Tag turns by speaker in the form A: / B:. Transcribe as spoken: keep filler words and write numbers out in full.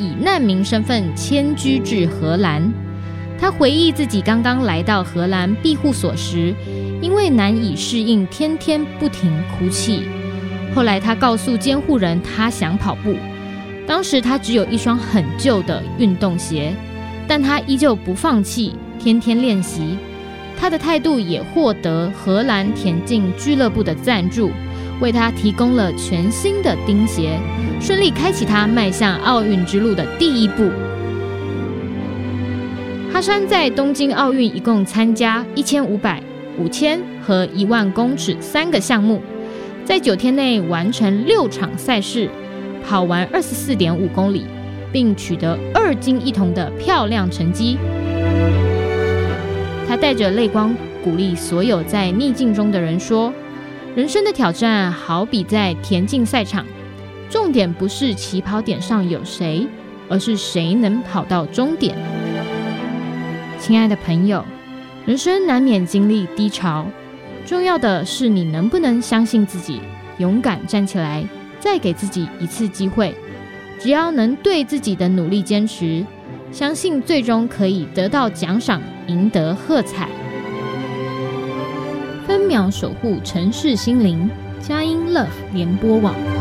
A: 以难民身份迁居至荷兰。他回忆自己刚刚来到荷兰庇护所时，因为难以适应，天天不停哭泣。后来他告诉监护人，他想跑步。当时他只有一双很旧的运动鞋，但他依旧不放弃，天天练习。他的态度也获得荷兰田径俱乐部的赞助，为他提供了全新的钉鞋，顺利开启他迈向奥运之路的第一步。哈山在东京奥运一共参加一千五百、五千和一万公尺三个项目，在九天内完成六场赛事，跑完二十四点五公里，并取得二金一铜的漂亮成绩。他带着泪光鼓励所有在逆境中的人说，人生的挑战好比在田径赛场，重点不是起跑点上有谁，而是谁能跑到终点。亲爱的朋友，人生难免经历低潮，重要的是你能不能相信自己，勇敢站起来，再给自己一次机会。只要能对自己的努力坚持，相信最终可以得到奖赏，赢得喝彩。分秒守护城市心灵，佳音 Love 联播网。